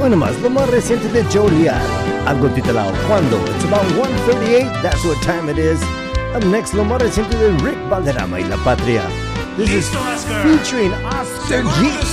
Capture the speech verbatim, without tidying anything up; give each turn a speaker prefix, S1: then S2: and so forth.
S1: Bueno más, lo más reciente de Joliet, algo titulado Cuando. It's about one thirty-eight, that's what time it is. Up next, lo más reciente de Rick Valderrama y La Patria. This is featuring Oscar G.